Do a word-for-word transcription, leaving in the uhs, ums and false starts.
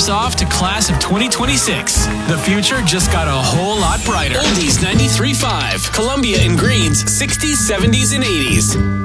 Hats off to class of twenty twenty-six. The future just got a whole lot brighter. Oldies ninety-three point five. Columbia and Greens, sixties, seventies, and eighties.